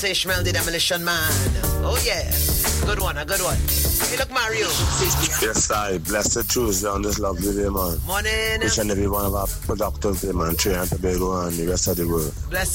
Ishmael the Demolition Man. Oh yeah. Good one, a good one. Hey, look, Mario. Yes, I. Blessed Tuesday on this lovely day, man. Morning. Each and every one of our productive day, man. Try and to be and the rest of the world. Bless